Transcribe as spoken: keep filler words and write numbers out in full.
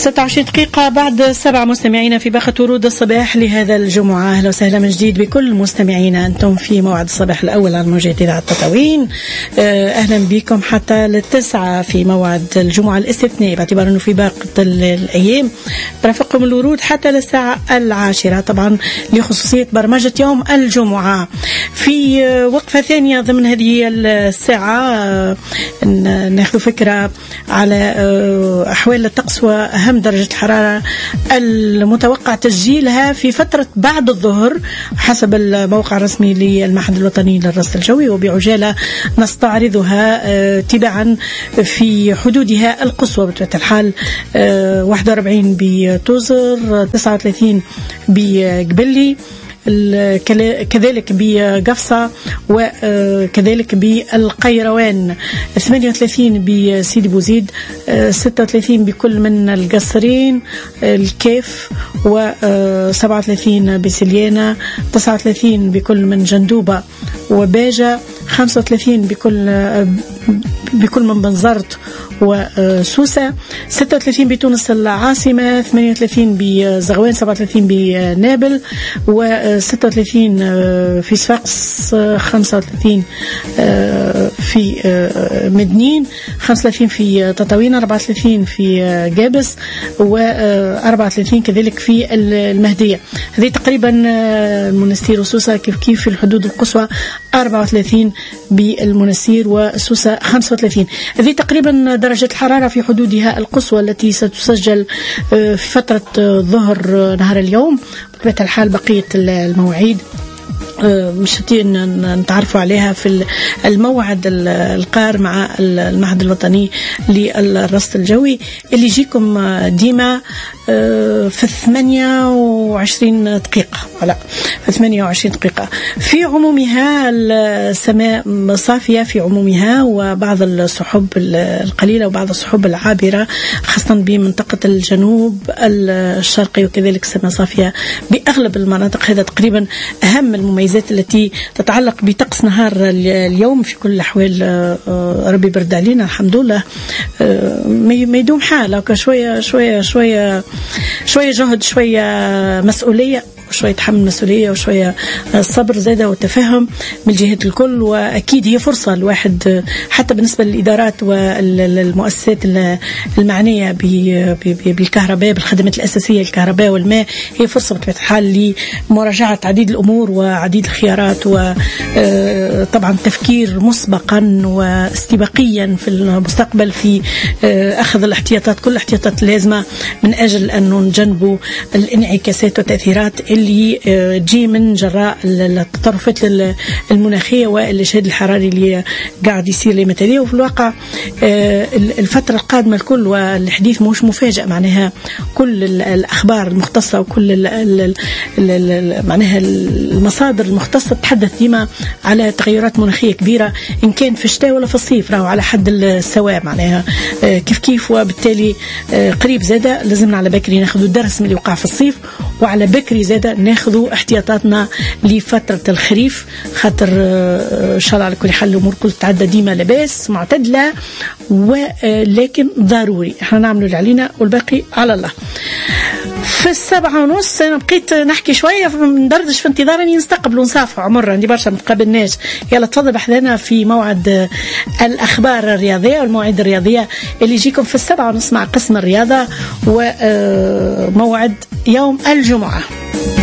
ستة وعشرين دقيقة بعد سبع مستمعين في باقة ورود الصباح لهذا الجمعة. أهلا وسهلا من جديد بكل مستمعينا، أنتم في موعد الصباح الأول على موجة إذاعة تطاوين. أهلا بكم حتى للتسعة في موعد الجمعة الاستثنائي، باعتبار أنه في باقة الأيام برافقكم الورود حتى للساعة العاشرة، طبعا لخصوصية برمجة يوم الجمعة. في وقفة ثانية ضمن هذه الساعة ناخذ فكرة على أحوال الطقس وأهم درجة الحرارة المتوقع تسجيلها في فترة بعد الظهر حسب الموقع الرسمي للمعهد الوطني للرصد الجوي، وبعجالة نستعرضها تباعا في حدودها القصوى بطبيعة الحال. واحد وأربعين بتوزر، تسعة وثلاثين بقبلي، كذلك بقفصة، وكذلك بالقيروان، ثمانية وثلاثين بسيدي بوزيد، ستة وثلاثين بكل من القصرين الكيف، وسبعة وثلاثين بسليانة، تسعة وثلاثين بكل من جندوبة وباجة، خمسة وثلاثين بكل بكل من بنزرت وسوسة، ستة وثلاثين بتونس العاصمة، ثمانية وثلاثين بزغوان، سبعة وثلاثين بنابل، وستة وثلاثين في صفاقس، خمسة وثلاثين في مدنين، خمسة وثلاثين في تطاوين، أربعة وثلاثين في جابس، وأربعة وثلاثين كذلك في المهدية. هذه تقريبا المنستير وسوسة كيف كيف في الحدود القصوى، أربعة وثلاثين بالمنستير وسوسة، خمسة وثلاثين. هذه تقريبا درجة الحرارة في حدودها القصوى التي ستسجل في فترة ظهر نهار اليوم. بطبيعة الحال بقية المواعيد مش نتعرفوا عليها في الموعد القار مع المعهد الوطني للرصد الجوي اللي يجيكم ديما في ثمانية وعشرين دقيقة. لا، في ثمانية وعشرين دقيقة. في عمومها السماء صافية في عمومها، وبعض السحب القليلة وبعض السحب العابرة خاصة بمنطقة الجنوب الشرقي، وكذلك السماء صافية بأغلب المناطق. هذا تقريبا أهم المميزات التي تتعلق بطقس نهار اليوم. في كل الأحوال ربي برد علينا الحمد لله، ما يدوم حالة شوية شوية شوية شوية جهد، شوية مسؤولية، وشوية تحمل مسؤولية، وشوية الصبر زادة والتفهم من جهة الكل. وأكيد هي فرصة الواحد حتى بالنسبة للإدارات والمؤسسات المعنية بالكهرباء، بالخدمات الأساسية الكهرباء والماء، هي فرصة بطبيعة الحال لمراجعة عديد الأمور وعديد الخيارات، وطبعا تفكير مسبقا واستباقيا في المستقبل في أخذ الاحتياطات، كل الاحتياطات اللازمة من أجل أن نجنبوا الانعكاسات والتأثيرات اللي تجي من جراء التطرفات المناخية والإجهاد الحراري اللي قاعد يصير لما تليه. وفي الواقع الفترة القادمة الكل والحديث مش مفاجئ، معناها كل الأخبار المختصة وكل ال ال معناها المصادر المختصة تتحدث ديما على تغيرات مناخية كبيرة، إن كان في الشتاء ولا في الصيف، راهو على حد السواء معناها كيف كيف. وبالتالي قريب زادة لازمنا على بكري ناخذ الدرس من اللي وقع في الصيف، وعلى بكري زادة ناخذ احتياطاتنا لفترة الخريف، خاطر إن شاء الله على كل حال الأمور كل تعدى ديما لباس معتدلة، ولكن ضروري احنا نعملوا اللي علينا والباقي على الله. في السبعة ونص أنا بقيت نحكي شوية ندردش في انتظار أن يستقبلوا نصافح عمر، عندي برشا متقابلناش. يلا تفضل بحذنا في موعد الأخبار الرياضية والمواعيد الرياضية اللي يجيكم في السبعة ونص مع قسم الرياضة وموعد يوم الجمعة.